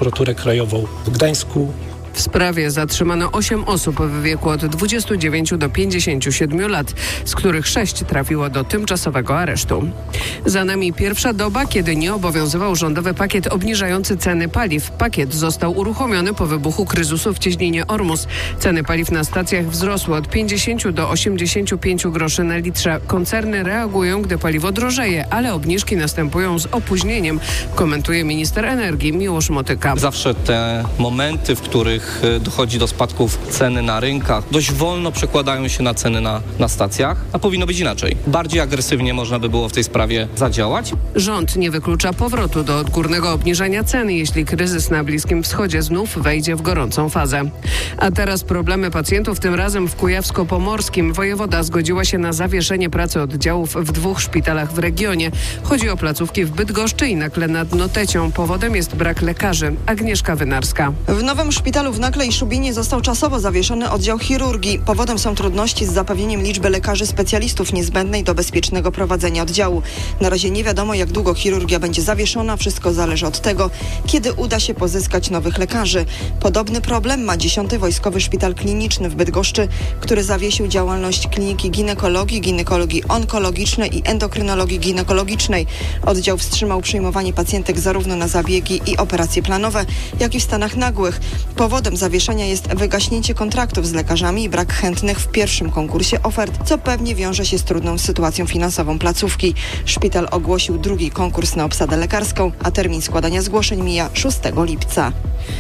Prokuraturę Krajową w Gdańsku. W sprawie zatrzymano 8 osób w wieku od 29 do 57 lat, z których 6 trafiło do tymczasowego aresztu. Za nami pierwsza doba, kiedy nie obowiązywał rządowy pakiet obniżający ceny paliw. Pakiet został uruchomiony po wybuchu kryzysu w cieśninie Ormus. Ceny paliw na stacjach wzrosły od 50 do 85 groszy na litrze. Koncerny reagują, gdy paliwo drożeje, ale obniżki następują z opóźnieniem, komentuje minister energii Miłosz Motyka. Zawsze te momenty, w których dochodzi do spadków ceny na rynkach, dość wolno przekładają się na ceny na stacjach, a powinno być inaczej. Bardziej agresywnie można by było w tej sprawie zadziałać. Rząd nie wyklucza powrotu do odgórnego obniżania cen, jeśli kryzys na Bliskim Wschodzie znów wejdzie w gorącą fazę. A teraz problemy pacjentów, tym razem w Kujawsko-Pomorskim. Wojewoda zgodziła się na zawieszenie pracy oddziałów w 2 szpitalach w regionie. Chodzi o placówki w Bydgoszczy i Nakle nad Notecią. Powodem jest brak lekarzy. Agnieszka Wynarska. W nowym szpitalu w Nakle i Szubinie został czasowo zawieszony oddział chirurgii. Powodem są trudności z zapewnieniem liczby lekarzy specjalistów niezbędnej do bezpiecznego prowadzenia oddziału. Na razie nie wiadomo, jak długo chirurgia będzie zawieszona. Wszystko zależy od tego, kiedy uda się pozyskać nowych lekarzy. Podobny problem ma 10. Wojskowy Szpital Kliniczny w Bydgoszczy, który zawiesił działalność kliniki ginekologii onkologicznej i endokrynologii ginekologicznej. Oddział wstrzymał przyjmowanie pacjentek zarówno na zabiegi i operacje planowe, jak i w stanach nagłych. Powodem zawieszenia jest wygaśnięcie kontraktów z lekarzami i brak chętnych w pierwszym konkursie ofert, co pewnie wiąże się z trudną sytuacją finansową placówki. Szpital ogłosił drugi konkurs na obsadę lekarską, a termin składania zgłoszeń mija 6 lipca.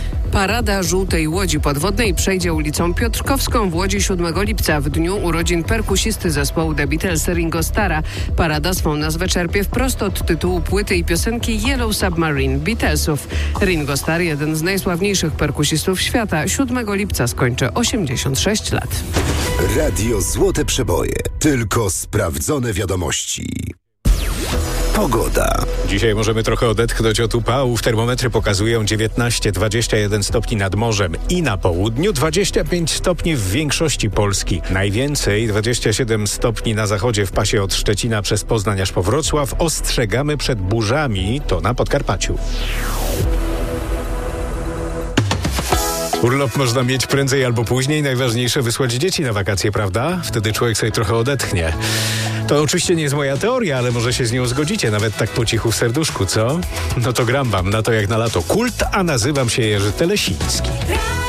Parada Żółtej Łodzi Podwodnej przejdzie ulicą Piotrkowską w Łodzi 7 lipca w dniu urodzin perkusisty zespołu The Beatles Ringo Starra. Parada swą nazwę czerpie wprost od tytułu płyty i piosenki Yellow Submarine Beatlesów. Ringo Starr, jeden z najsławniejszych perkusistów świata, 7 lipca skończy 86 lat. Radio Złote Przeboje. Tylko sprawdzone wiadomości. Pogoda. Dzisiaj możemy trochę odetchnąć od upałów. Termometry pokazują 19-21 stopni nad morzem i na południu, 25 stopni w większości Polski. Najwięcej 27 stopni na zachodzie w pasie od Szczecina przez Poznań aż po Wrocław. Ostrzegamy przed burzami, to na Podkarpaciu. Urlop można mieć prędzej albo później. Najważniejsze wysłać dzieci na wakacje, prawda? Wtedy człowiek sobie trochę odetchnie. To oczywiście nie jest moja teoria, ale może się z nią zgodzicie, nawet tak po cichu w serduszku, co? No to gram wam na to jak na lato. Kult, a nazywam się Jerzy Telesiński.